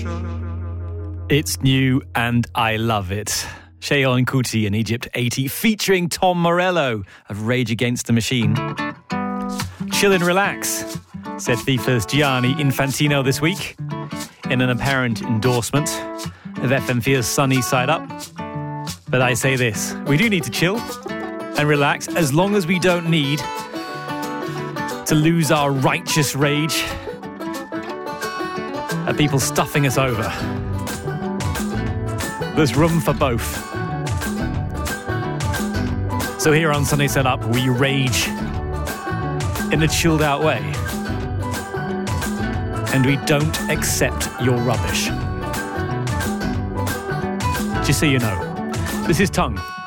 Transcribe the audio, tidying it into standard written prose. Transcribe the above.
It's new and I love it. Sheon Kuti in Egypt 80 featuring Tom Morello of Rage Against the Machine. Chill and relax, said FIFA's Gianni Infantino this week in an apparent endorsement of FM4's Sunny Side Up. But I say this, we do need to chill and relax as long as we don't need to lose our righteous rage at people stuffing us over. There's room for both. So here on Sunday Set Up, we rage in a chilled out way. And we don't accept your rubbish. Just so you know, this is Tongue.